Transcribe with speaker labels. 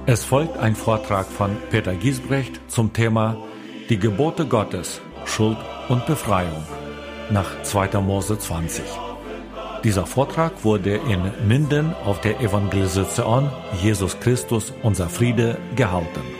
Speaker 1: Es folgt ein Vortrag von Peter Giesbrecht zum Thema Die Gebote Gottes, Schuld und Befreiung nach 2. Mose 20. Dieser Vortrag wurde in Minden auf der Evangelisation Jesus Christus, unser Friede, gehalten.